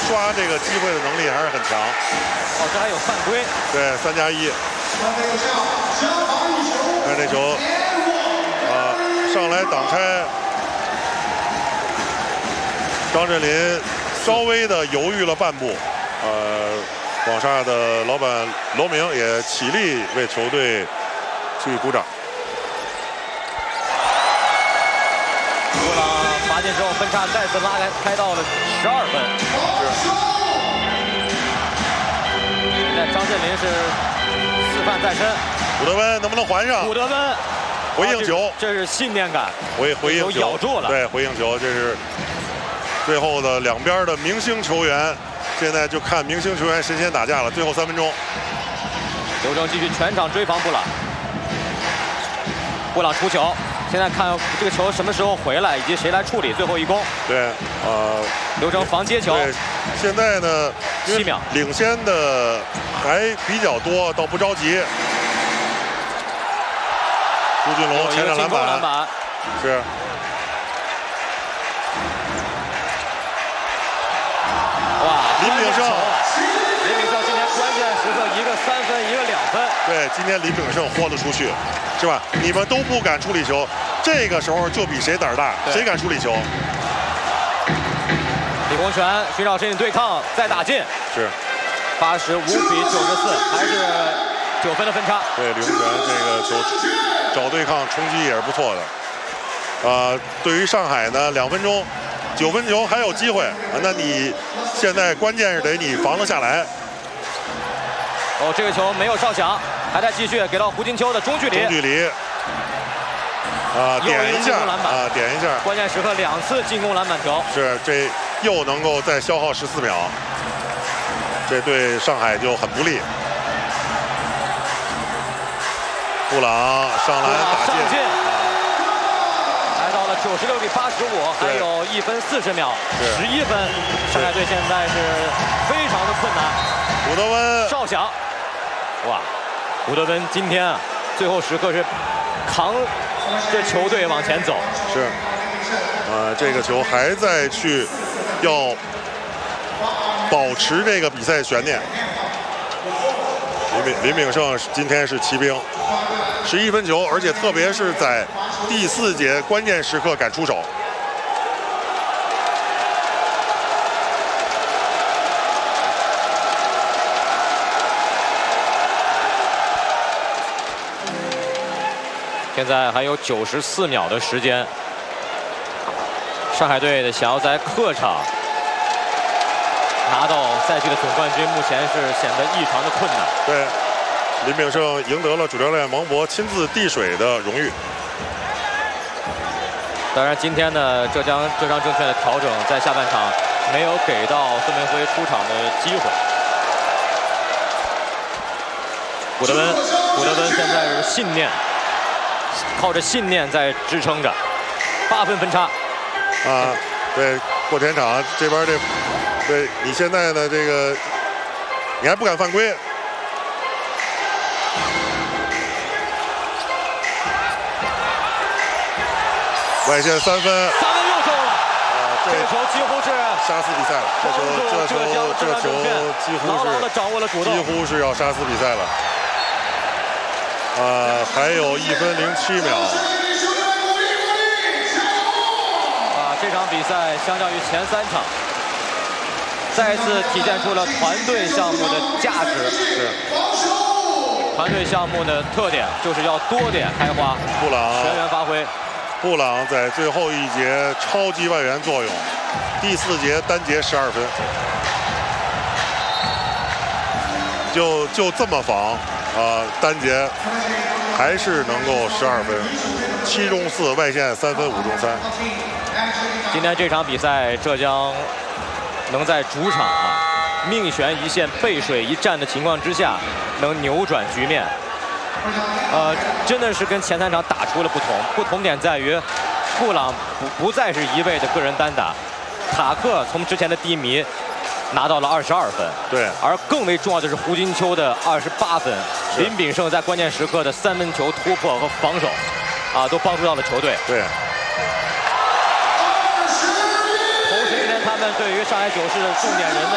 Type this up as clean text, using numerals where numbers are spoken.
刷这个机会的能力还是很强。 哦，这还有犯规。 对，3+1。看这球，上来挡拆，张镇麟稍微的犹豫了半步，广厦的老板罗明也起立为球队去鼓掌。 布朗罚进之后，分差再次拉开到了12分。现在张镇麟是4犯在身。 古德温能不能还上？ 古德温回应球， 这是信念感， 回应球咬住了。 对，回应球，这是最后的两边的明星球员。现在就看明星球员神仙打架了。最后3分钟， 刘铮继续全场追防布朗。布朗出球，现在看这个球什么时候回来，以及谁来处理最后一攻。 对， 刘铮防接球。 对，现在呢 7秒， 领先的还比较多，倒不着急。朱俊龙前场篮板，是。 哇， 林炳胜今天关键时刻一个3分，一个2分。 对，今天林炳胜豁得出去，是吧？你们都不敢处理球，这个时候就比谁胆儿大，谁敢处理球？ 李洪权寻找身体对抗，再打进， 是 85比94，还是9分的分差。 对，李洪权这个球找对抗冲击也是不错的。对于上海呢，2分钟，9分球还有机会，那你现在关键是得你防得下来。 哦，这个球没有哨响，还在继续给到胡金秋的中距离。 中距离，点一下点一下。 关键时刻2次进攻篮板球。 是，这又能够再消耗14秒，这对上海就很不利。布朗上篮打进， 来到了96比85，还有1分40秒，11分。上海队现在是非常的困难。 古德温哨响，哇，古德温今天啊，最后时刻是扛着球队往前走。 是，这个球还在去要保持这个比赛悬念。林炳胜今天是骑兵，11分球，而且特别是在第4节关键时刻敢出手。 现在还有94秒的时间，上海队想要在客场拿到赛季的总冠军，目前是显得异常的困难。 对，林炳胜赢得了主教练王博亲自递水的荣誉。 当然，今天呢，浙江证券的调整在下半场没有给到孙铭徽出场的机会。古德温现在是信念。靠着信念在支撑着，8分分差。 对，过前场这边对你现在呢，这个你还不敢犯规。外线3分又中了。这个球几乎是杀死比赛了。这球几乎是牢牢地掌握了主动， 几乎是要杀死比赛了。还有1分07秒。 这场比赛相较于前3场，再一次体现出了团队项目的价值。 是。 团队项目的特点就是要多点开花， 布朗全员发挥。 布朗在最后一节超级外援作用，第4节单节12分，就这么防。单节还是能够12分，7中4，外线3分，5中3。 今天这场比赛，浙江能在主场命悬一线、背水一战的情况之下，能扭转局面，真的是跟前3场打出了不同。不同点在于，布朗不再是一味的个人单打，塔克从之前的低迷拿到了22分， 对， 而更为重要的是胡金秋的28分，林炳胜在关键时刻的3分球突破和防守，都帮助到了球队。 对。 同时，今天他们对于上海九市的重点人的